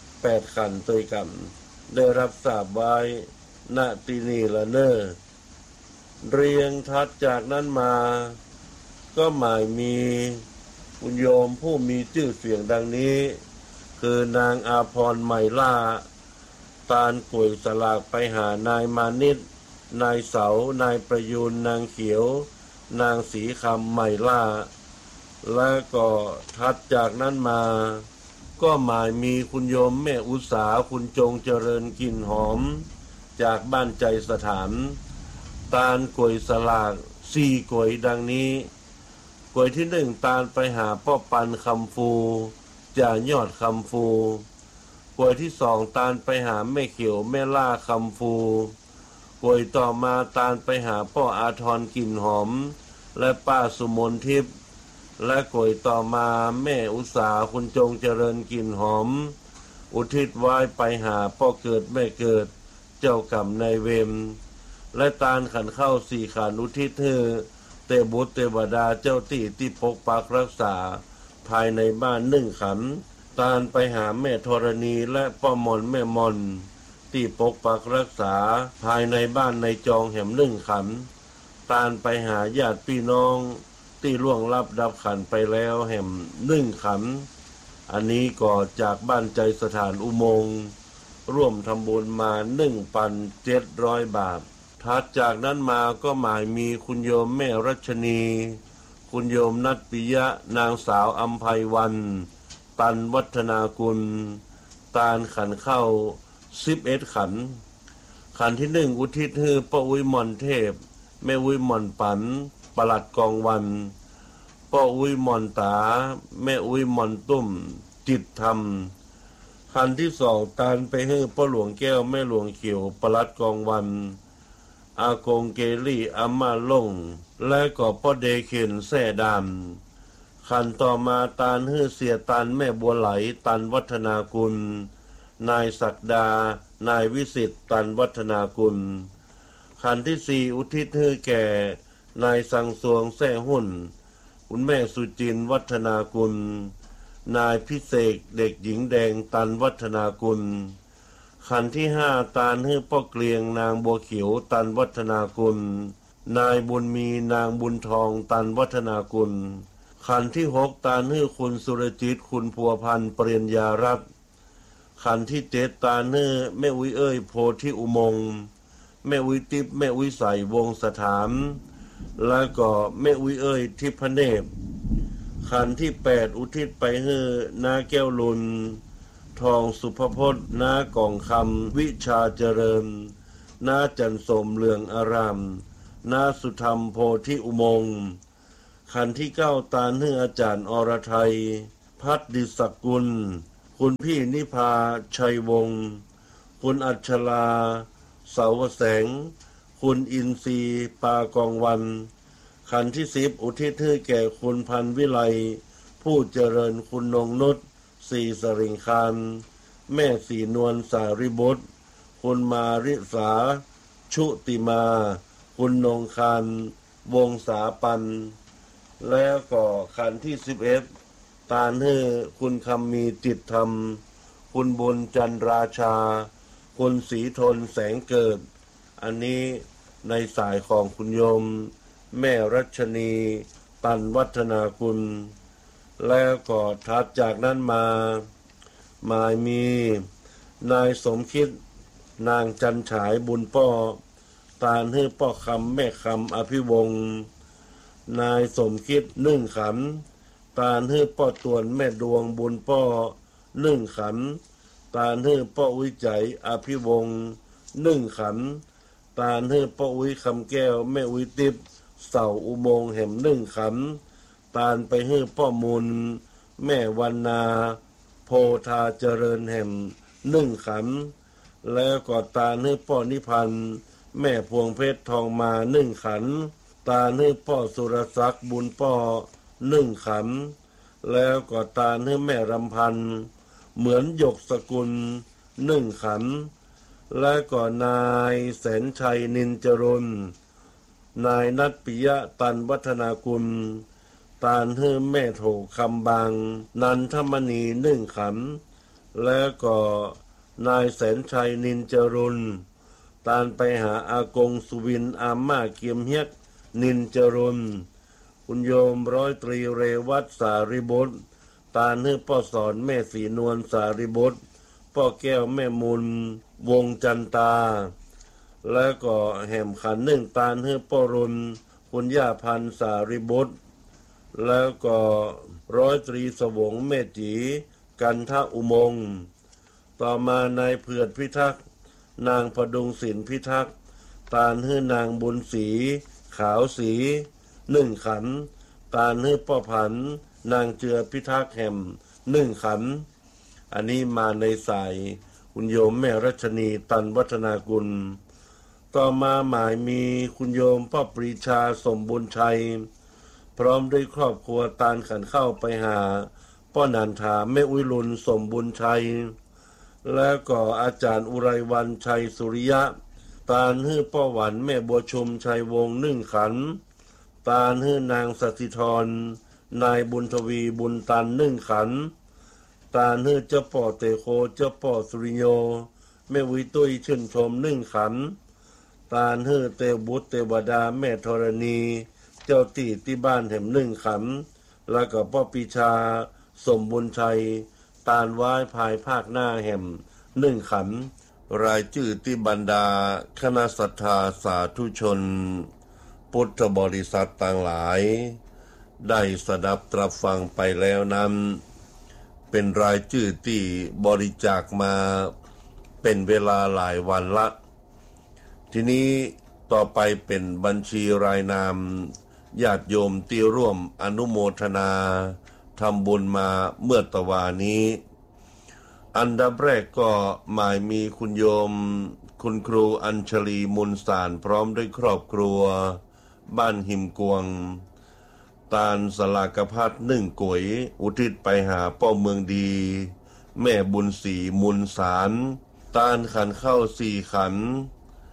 8 ขันด้วยกันได้รับทราบไว้ณที่นี่ละเนอเรียงถัดจากนั้นมาก็หมายมีคุณโยมผู้มีชื่อเสียงดังนี้คือนางอาภรณ์ใหม่ล่าตาลกล้วยสลากไปหานายมานิตนายเสานายประยูนนางเขียวนางสีคำใหม่ล่าและก็ถัดจากนั้นมาก็หมายมีคุณโยมแม่อุษาคุณจงเจริญกลิ่นหอมจากบ้านใจสถานตาลกล้วยสลาก4 กล้วยดังนี้กล้วยที่1ตาลไปหาพ่อปันคำฟูจากยอดคำฟูกล้วยที่2ตาลไปหาแม่เขียวแม่ล่าคำฟูกล้วยต่อมาตาลไปหาพ่ออาทรกลิ่นหอมและป้าสุมนทิพย์และกล้วยต่อมาแม่อุษาคุณจงเจริญกลิ่นหอมอุทิศไว้ไปหาพ่อเกิดแม่เกิดเจ้ากรรมนายเวรและตาลขันเข้า4 ขันอุทิศให้เตบุตรเทวดาเจ้าที่ปกปักรักษาภายในบ้าน1 ขันตาลไปหาแม่ธรณีและป้อมอนแม่มอนที่ปกปักรักษาภายในบ้านในจองแห่ม1 ขันตาลไปหาญาติพี่น้องที่ล่วงลับดับขันไปแล้วแห่ม1 ขันอันนี้ก็จากบ้านใจสถานอุโมงค์ร่วมทำบุญมา 1,700 บาทถัดจากนั้นมาก็หมายมีคุณโยมแม่รัชนีคุณโยมนัทปิยะนางสาวอัมไพวันตันวัฒนากุลตาลขันเข้า11 ขันขันที่1อุทิศให้ป้าอุ้ยมอนเทพแม่อุ้ยมอนปันปลัดกองวันป้าอุ้ยมอนตาแม่อุ้ยมอนตุ้มจิตธรรมขันที่2ตาลไปให้ป้าหลวงแก้วแม่หลวงเขียวปลัดกองวันอากงเกลี่อามาลงและก็ป้าเดเข็นแส่ดำขันต่อมาตาลให้เสียตันแม่บัวไหลตันวัฒนากุลนายศักดานายวิสิตตันวัฒนากุลขันที่4อุทิศให้แก่นายสังสวงแซ่หุ่นคุณแม่สุจินวัฒนากุลนายพิเศษเด็กหญิงแดงตันวัฒนากุลขันที่5ตาลฮื้อป้อเกลียงนางบัวเขียวตันวัฒนากุลนายบุญมีนางบุญทองตันวัฒนากุลขันที่6ตาลฮื้อคุณสุรจิตคุณพัวพันธ์เปรียญญารัตน์ขันที่7ตาลฮื้อแม่อุ้ยเอ้ยโพธิอุโมงค์แม่อุ้ยติ๊บแม่อุ้ยใสวงสถานแล้วก็แม่อุ้ยเอ้ยทิพเนปขันที่8อุทิศไปฮื้อนาแก้วลุนทองสุภพจน์นากองคำวิชาเจริญนาจันสมเหลืองอารามนาสุธรรมโพธิอุโมงค์ขันที่9ตาลฮื้ออาจารย์อรไทยพัฒดิศกุลคุณพี่นิพาชัยวงศ์คุณอัชราเสาวแสงคุณอินทรีปากองวันขันที่10อุทิศให้แก่คุณพันวิไลผู้เจริญคุณนงนุชสีสริงคารแม่สีนวลสาริบุตรคุณมาริสาชุติมาคุณนงคารวงสาปันแล้วก็ขันที่11ตาลฮื้อคุณคำมีจิตธรรมคุณบุญจันราชาคุณศรีทนแสงเกิดอันนี้ในสายของคุณโยมแม่รัชนีตันวัฒนากุลแล้วก็ถัดจากนั้นมาหมายมีนายสมคิดนางจันฉายบุญป้อตาลฮื้อป้อคำแม่คำอภิวงศ์นายสมคิดนึ่งขันตาลฮื้อป้อตวนแม่ดวงบุญป้อนึ่งขันตาลฮื้อป้อวิจัยอภิวงศ์นึ่งขันตาลฮื้อป้อวิคำแก้วแม่วิติบเสาอุโมงค์แห่มนึ่งขันตาลไปฮื้อป้อมุลแม่วันนาโพธาเจริญแห่มนึ่งขันแล้วก็ตาลฮื้อป้อนิพันธ์แม่พวงเพชรทองมานึ่งขันตาลฮื้อป้อสุรศักดิ์บุญป้อนึ่งขันแล้วก็ตาลฮื้อแม่รำพันธ์เหมือนหยกสกุลนึ่งขันและก็นายแสนชัยนินจรุนนายนัทปิยะตันวัฒนากุลตาลฮื้อแม่โถคำบางนันทมณีนึ่งขันแล้วก็นายแสนชัยนินจรุนตาลไปหาอากงสุวินอาม่าเกียมเฮียกนินจรุนคุณโยมร้อยตรีเรวัตสาริบุตรตาลฮื้อป้อสอนแม่สีนวลสาริบุตรป้อแก้วแม่มุลวงจันตาแล้วก็แห่มขันนึ่งตาลฮื้อป้อรุนคุณย่าพันธ์สาริบุตรแล้วก็ร้อยตรีสวงแม่จีกันทอุโมงค์ต่อมานายเผือดพิทักษ์นางพดุงศิลป์พิทักษ์ตาลฮื้อนางบุญศรีขาวสีนึ่งขันตาลฮื้อป้อผันนางเจือพิทักษ์แห่มนึ่งขันอันนี้มาในสายคุณโยมแม่รัชนีตันวัฒนากุลต่อมาหมายมีคุณโยมป้อปรีชาสมบุญชัยพร้อมด้วยครอบครัวตาลขันเข้าไปหาป้อนันทาแม่อุ้ยลุนสมบุญชัยแล้วก็อาจารย์อุไรวันชัยสุริยะตาลฮื้อป้อหวันแม่บัวชุมชัยวงศ์นึ่งขันตาลฮื้อนางสถิธรนายบุญทวีบุญตันนึ่งขันตาลฮื้อเจ้าป่อเตโคเจ้าป่อสุริโยแม่วิตุ้ยชื่นชมนึ่งขันตาลฮื้อเตวบุตรเตวดาแม่ธรณีเจ้าตีที่บ้านแห่มนึ่งขันแล้วก็ป้อปีชาสมบุญชัยตาลไว้ภายภาคหน้าแห่มนึ่งขันรายชื่อที่บรรดาคณะศรัทธาสาธุชนพุทธบริษัทต่างหลายได้สดับตรับฟังไปแล้วนั้นเป็นรายชื่อที่บริจาคมาเป็นเวลาหลายวันละทีนี้ต่อไปเป็นบัญชีรายนามญาติโยมที่ร่วมอนุโมทนาทำบุญมาเมื่อตะวานี้อันดับแรกก็หมายมีคุณโยมคุณครูอัญชลีมุนสารพร้อมด้วยครอบครัวบ้านหิมกวงตาลสลากพัดนึ่งก๋วยอุทิศไปหาป้อเมืองดีแม่บุญศรีมุนสารตาลขันเข้า4ขัน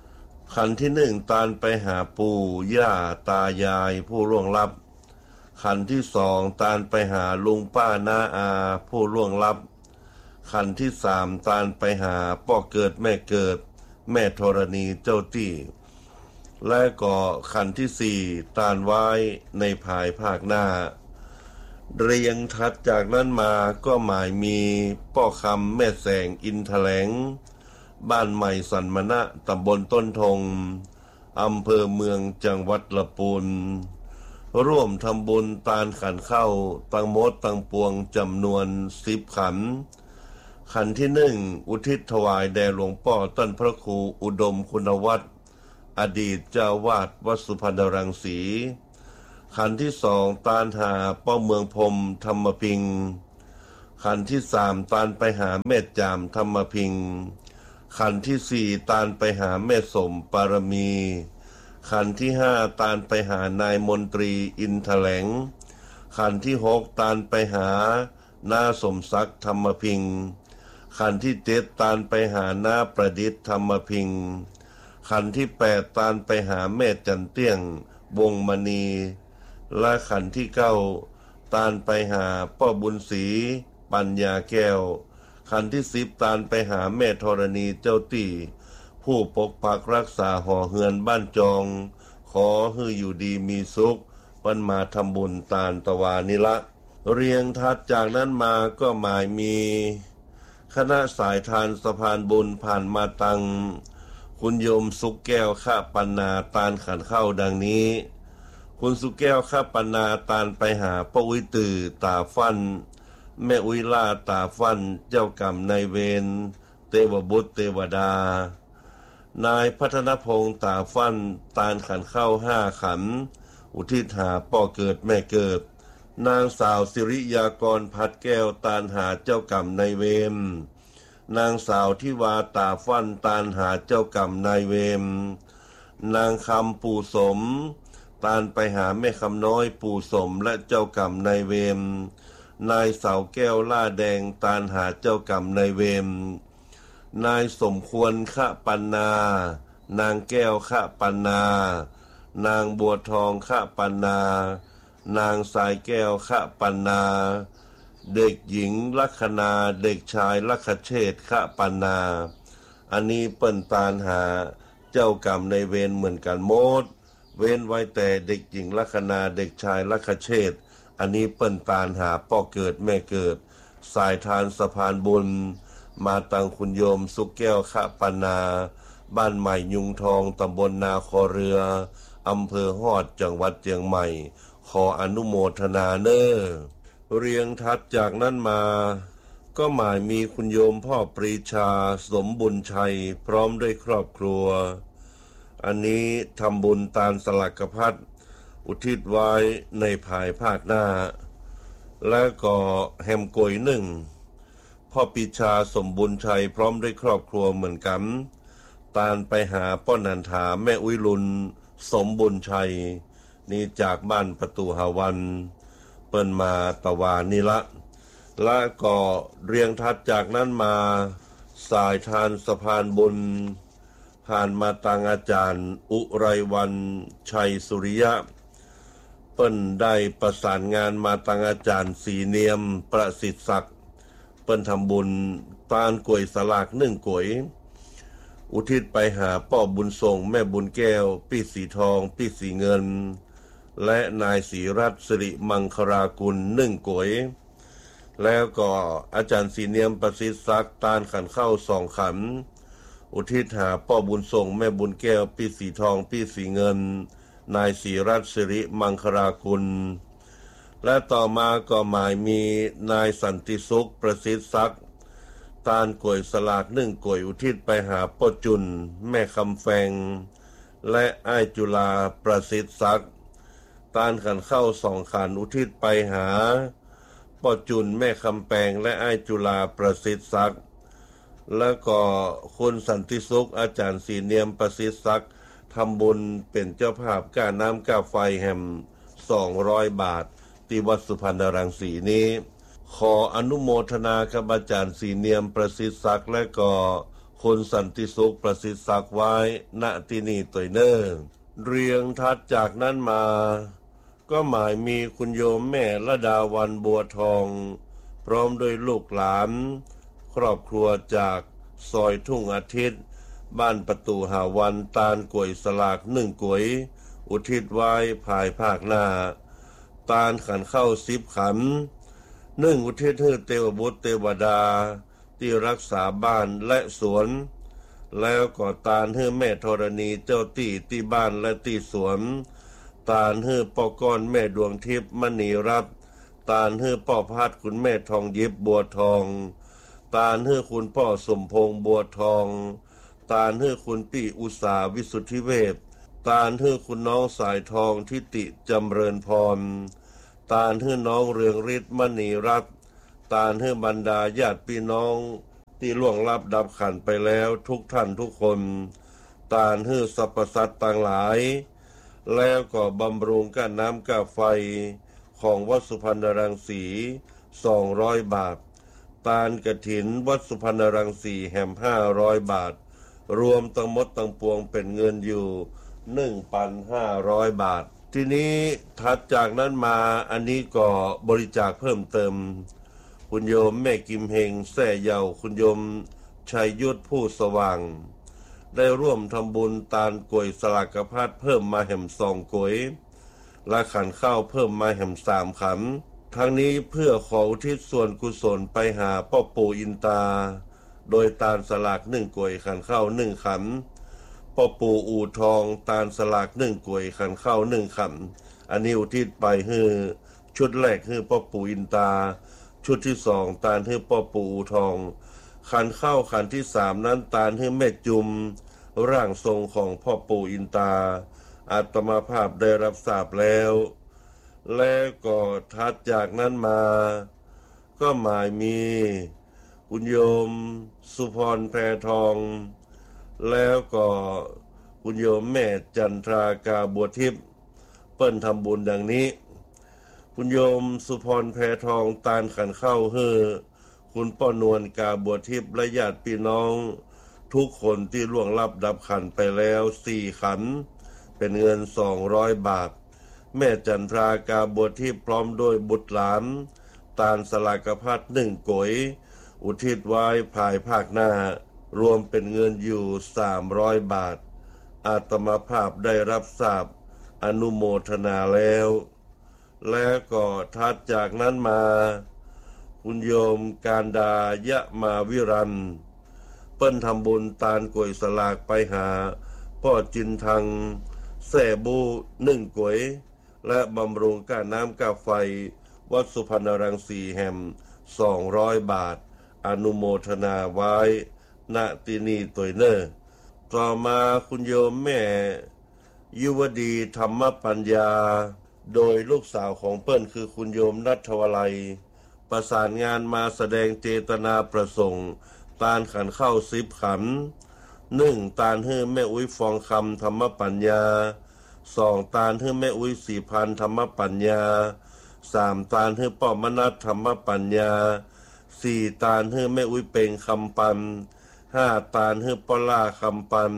ขันที่หนึ่งตานไปหาปู่ย่าตายายผู้ล่วงลับขันที่สองตานไปหาลุงป้าน้าอาผู้ล่วงลับขันที่สามตานไปหาพ่อเกิดแม่เกิดแม่ธรณีเจ้าที่และก็ขันที่สี่ตานไว้ในภายภาคหน้าเรียงถัดจากนั้นมาก็หมายมีป้อคำแม่แสงอินแถลงบ้านใหม่สันมณะตำบลต้นทงอำเภอเมืองจังหวัดละปูนร่วมทำบุญตานขันเข้าตังมดตังปวงจำนวน10 ขันขันที่หนึ่งอุทิศถวายแด่หลวงพ่อต้นพระครูอุดมคุณวัฒน์อดีตเจ้าวาดวัดสุพรรณรังสีขันที่สองตานหาป้อเมืองพรมธรรมพิงขันที่สามตานไปหาแม่จามธรรมพิงขันที่สี่ตานไปหาแม่สมปารมีขันที่ห้าตานไปหานายมนตรีอินแถลงขันที่หกตานไปหานาสมศักดิ์ธรรมพิงขันที่เจ็ดตานไปหานาประดิษฐ์ธรรมพิงขันที่แปดตานไปหาแม่จันเตี้ยงวงมณีและขันที่เก้าตานไปหาพ่อบุญศรีปัญญาแก้วขันที่10ตานไปหาแม่ธรณีเจ้าตี้ผู้ปกปักรักษาหอเฮือนบ้านจองขอให้อยู่ดีมีสุขวันมาทำบุญตานตะวานิละเรียงถัดจากนั้นมาก็หมายมีคณะสายทานสะพานบุญผ่านมาตังคุณโยมสุกแก้วข้าปันนาตานขันเข้าดังนี้คุณสุแก้วข้าปันนาตานไปหาป้าอุ้ยตือตาฟันแม่อุ้ยล่าตาฟันเจ้ากรรมนายเวรเทวบุตรเทวดานายพัฒนพงษ์ตาฟันตานขันเข้า5 ขันอุทิศหาพ่อเกิดแม่เกิดนางสาวสิริยากรพัดแก้วตานหาเจ้ากรรมนายเวรนางสาวทิวาตาฟันตานหาเจ้ากรรมนายเวรนางคำปู่สมตานไปหาแม่คำน้อยปู่สมและเจ้ากรรมนายเวรนายเสาแก้วล่าแดงตานหาเจ้ากรรมนายเวรนายสมควรขะปันนานางแก้วขะปันนานางบัวทองขะปันนานางสายแก้วขะปันนาเด็กหญิงลัคนาเด็กชายลัคเชษฐ์ขะปันนาอันนี้เปิ้นตานหาเจ้ากรรมนายเวรเหมือนกันหมดเว้นไว้แต่เด็กหญิงลัคนาเด็กชายลัคเชษฐ์อันนี้เปิ้นตานหาพ่อเกิดแม่เกิดสายทานสะพานบุญมาตังคุณโยมสุกแก้วขะปันนาบ้านใหม่ยุงทองตำบลนาคอเรืออำเภอฮอดจังหวัดเชียงใหม่ขออนุโมทนาเน้อเรียงถัดจากนั้นมาก็หมายมีคุณโยมพ่อปรีชาสมบุญชัยพร้อมด้วยครอบครัวอันนี้ทำบุญตานสลักพัดอุทิศไว้ในภายภาคหน้าและก็แฮมโกย1พ่อปีชาสมบุญชัยพร้อมด้วยครอบครัวเหมือนกันตานไปหาป้อนันถาแม่อุ้ยลุนสมบุญชัยนี่จากบ้านประตูหาวันเปิ้นมาตะวานิละและก็เรียงถัดจากนั้นมาสายทานสะพานบุญผ่านมาตังอาจารย์อุไรวันชัยสุริยะเปิ้นได้ประสานงานมาตังอาจารย์สีเนียมประสิทธิ์ศักดิ์เปิ้นทำบุญตานกล้วยสลาก1 กล้วยอุทิศไปหาพ่อบุญทรงแม่บุญแก้วพี่สีทองพี่สีเงินและนายศรีรัตน์สิริมังครากุล1 กล้วยแล้วก็อาจารย์สีเนียมประสิทธิ์ศักดิ์ตานขันเข้า2 ขันอุทิศหาพ่อบุญทรงแม่บุญแก้วพี่สีทองพี่สีเงินนายศรีรัตน์สิริมังครากุลและต่อมาก็หมายมีนายสันติสุขประสิทธิ์ศักดิ์ตานกล้วยสลาก1 กล้วยอุทิศไปหาพ่อจุนแม่คำแฟงและอ้ายจุฬาประสิทธิ์ศักดิ์ตานขันเข้า2 ขันอุทิศไปหาพ่อจุนแม่คำแปงและอ้ายจุฬาประสิทธิ์ศักดิ์แล้วก็คุณสันติสุขอาจารย์สีเนียมประสิทธิ์ศักดิ์ทำบุญเป็นเจ้าภาพค่าน้ำค่าไฟแฮม200 บาทที่วัดสุพรรณรังสีนี้ขออนุโมทนากับอาจารย์สีเนียมประสิทธิ์ศักดิ์และก็คนสันติสุขประสิทธิ์ศักดิ์ไว้ณที่นี่ตัวเนอร์เรียงทัดจากนั้นมาก็หมายมีคุณโยมแม่ละดาวันบัวทองพร้อมด้วยลูกหลานครอบครัวจากซอยทุ่งอาทิตย์บ้านประตูหาวันตาลกวยสลาก1 กวยอุทิศไว้ภายภาคหน้าตาลขันเข้า10 ขันอุทิศให้เทวบุตรเทวดาที่รักษาบ้านและสวนแล้วก็ตาลให้แม่ธรณีเจ้าที่บ้านและที่สวนตาลให้พ่อก้อนแม่ดวงทิพย์มณีรัตน์ตาลให้พ่อพัดคุณแม่ทองยิบบัวทองตาลให้คุณพ่อสมพงษ์บัวทองตาลให้คุณพี่อุษาวิสุทธิเวชตาลให้คุณน้องสายทองทิติจำเริญพรตาลให้น้องเรืองฤทธิ์มณีรัตน์ตาลให้บรรดาญาติพี่น้องที่ล่วงลับดับขันไปแล้วทุกท่านทุกคนตาลให้สรรพสัตว์ต่างหลายแล้วก็บำรุงก้าน้ำก้าไฟของวัดสุพรรณรังสี200 บาทตาลกฐินวัดสุพรรณรังสีแห่ม500 บาทรวมทั้งหมดทั้งปวงเป็นเงินอยู่ 1,500 บาททีนี้ถัดจากนั้นมาอันนี้ก็บริจาคเพิ่มเติมคุณโยมแม่กิมเฮงแส่เยาคุณโยมชัยยุทธผู้สว่างได้ร่วมทำบุญตาลกวยสลากพัดเพิ่มมาแห่ม2 กวยและขันข้าวเพิ่มมาแห่ม3 ขันทั้งนี้เพื่อขออุทิศส่วนกุศลไปหาพ่อปู่อินตาโดยตาลสลาก1 กวยขันข้าว1 ขันพ่อปู่อู่ทองตาลสลาก1 กวยขันข้าว1 ขันอันนี้อุทิศไปให้ชุดแรกให้พ่อปู่อินตาชุดที่2ตาลให้พ่อปู่อู่ทองขันข้าวขันที่3นั้นตาลให้แม่จุมร่างทรงของพ่อปู่อินตาอาตมาภาพได้รับทราบแล้วและก็ถัดจากนั้นมาก็หมายมีคุณโยมสุพรแพรทองแล้วก็คุณโยมแม่จันทรากาบัวทิพย์เปิ้นทำบุญดังนี้คุณโยมสุพรแพรทองตาลขันเข้าเฮือคุณป้อนวลกาบัวทิพย์และญาติพี่น้องทุกคนที่ล่วงลับดับขันไปแล้ว4 ขันเป็นเงิน200 บาทแม่จันทรากาบัวทิพย์พร้อมด้วยบุตรหลานตาลสลากพัด1 กวยอุทิศไว้ภายภาคหน้ารวมเป็นเงินอยู่300 บาทอาตมาภาพได้รับทราบอนุโมทนาแล้วและก็ถัดจากนั้นมาคุณโยมการดายะมาวิรันเปิ้นทำบุญตาลกวยสลากไปหาพ่อจินทังแส่บู1 กวยและบำรุงก้าน้ำก้าไฟวัดสุพรรณรังสีแห่ม200 บาทอนุโมทนาไว้ณที่นี่ตัวเนอร์ต่อมาคุณโยมแม่ยุวดีธรรมปัญญาโดยลูกสาวของเปิ้นคือคุณโยมนัทวลัยประสานงานมาแสดงเจตนาประสงค์ตาลขันเข้า10 ขัน1ตาลให้แม่อุ้ยฟองคำธรรมปัญญา2ตาลให้แม่อุ้ย4,000ธรรมปัญญา3ตาลให้ป้อมนัสธรรมปัญญา4ตาลให้แม่อุ้ยเป่งคำปัน5ตาลให้ป้อล่าคำปัน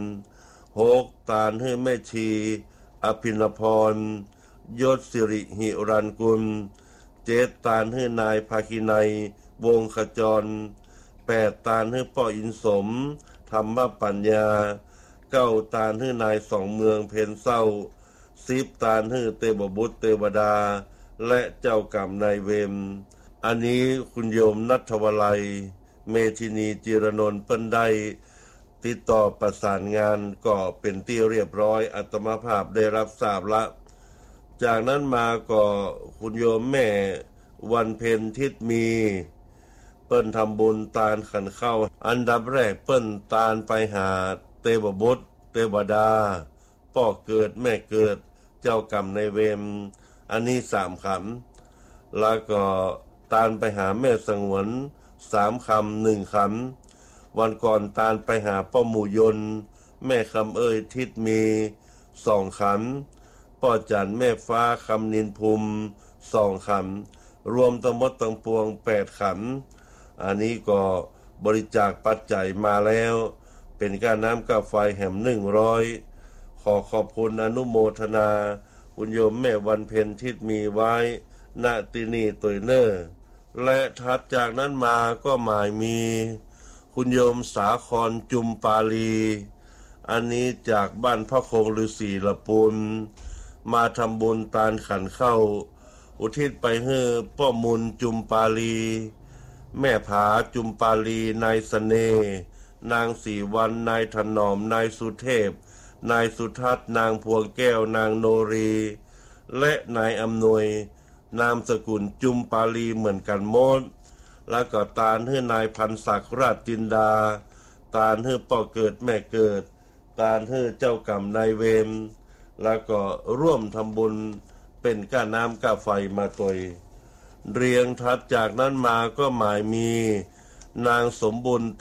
6ตาลให้แม่ชีอภินพรยศสิริหิรันกุล7ตาลให้นายภาคินัยวงขจร8ตาลให้ป้ออินสมธรรมปัญญา9ตาลให้นายสองเมืองเพนเศร้า10ตาลให้เทพบุตรเทวดาและเจ้ากรรมนายเวรอันนี้คุณโยมนัทวลัยเมธินีจิรนนท์เปิ้นได้ติดต่อประสานงานก็เป็นที่เรียบร้อยอาตมาภาพได้รับทราบละจากนั้นมาก็คุณโยมแม่วันเพ็ญทิศมีเปิ้นทำบุญตาลขันเข้าอันดับแรกเปิ้นตาลไปหาเทวบุตรเทวดาพ่อเกิดแม่เกิดเจ้ากรรมนายเวรอันนี้3 ขันแล้วก็ตาลไปหาแม่สงวน3 คำ1 ขันวันก่อนตาลไปหาป้อหมู่ยนต์แม่คำเอ้ยทิศมี2 ขันป้อจันแม่ฟ้าคำนินภูมิ2 ขันรวมทั้งหมดทั้งปวง8 ขันอันนี้ก็บริจาคปัจจัยมาแล้วเป็นการน้ำกาไฟแห่ม100ขอขอบคุณอนุโมทนาคุณโยมแม่วันเพ็ญทิศมีไว้ณที่นี่ตัวเนอร์และถัดจากนั้นมาก็หมายมีคุณโยมสาครจุมปาลีอันนี้จากบ้านพระคงฤาษีละปุนมาทำบุญตานขันเข้าอุทิศไปให้พ่อมุนจุมปาลีแม่ผาจุมปาลีนายเสน่ห์นางสีวันนายถนอมนายสุเทพนายสุทัศน์นางพวงแก้วนางโนรีและนายอำนวยนามสกุลจุมปาลีเหมือนกันหมดแล้วก็ตานให้นายพันศักดิ์ราชจินดาตานให้พ่อเกิดแม่เกิดตานให้เจ้ากรรมนายเวรแล้วก็ร่วมทำบุญเป็นก้าน้ำก้าไฟมาตยเรียงถัดจากนั้นมาก็หมายมีนางสมบุญ